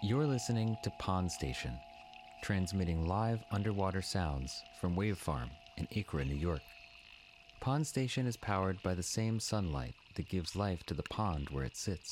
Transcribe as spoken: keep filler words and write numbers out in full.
You're listening to Pond Station, transmitting live underwater sounds from Wave Farm in Acra, New York. Pond Station is powered by the same sunlight that gives life to the pond where it sits.